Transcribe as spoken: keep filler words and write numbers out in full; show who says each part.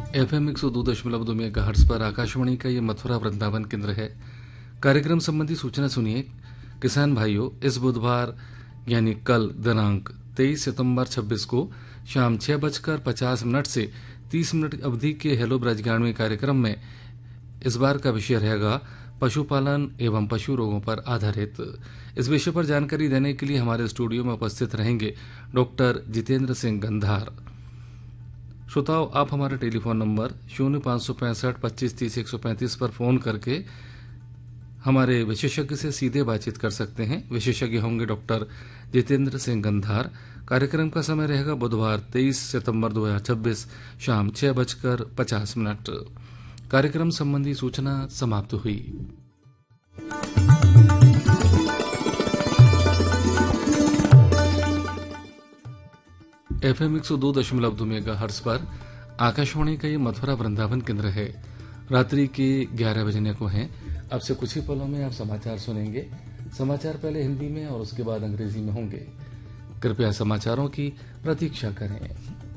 Speaker 1: F M एक सौ दो दशमलव दो मेगाहर्ट्ज पर आकाशवाणी का ये मथुरा वृंदावन केंद्र है। कार्यक्रम संबंधी सूचना सुनिए। किसान भाइयों, इस बुधवार यानी कल दिनांक तेईस सितंबर छब्बीस को शाम छह बजकर पचास मिनट से तीस मिनट अवधि के हेलो ब्रजगानवी कार्यक्रम में इस बार का विषय रहेगा पशुपालन एवं पशु रोगों पर आधारित। इस विषय पर जानकारी देने के लिए हमारे स्टूडियो में उपस्थित रहेंगे डॉक्टर जितेंद्र सिंह गंधार। श्रोताओं, आप हमारे टेलीफोन नंबर शून्य पाँच सौ पैंसठ पच्चीस तीस एक सौ पैंतीस पर फोन करके हमारे विशेषज्ञ से सीधे बातचीत कर सकते हैं। विशेषज्ञ होंगे डॉक्टर जितेंद्र सिंह गंधार। कार्यक्रम का समय रहेगा बुधवार तेईस सितंबर दो हजार छब्बीस शाम छह बजकर पचास मिनट। कार्यक्रम संबंधी सूचना समाप्त हुई। एफ एम एक सौ दो दशमलव दो मेगाहर्ट्ज पर आकाशवाणी का ये मथुरा वृंदावन केंद्र है। रात्रि के ग्यारह बजने को हैं। अब से कुछ ही पलों में आप समाचार सुनेंगे। समाचार पहले हिंदी में और उसके बाद अंग्रेजी में होंगे। कृपया समाचारों की प्रतीक्षा करें।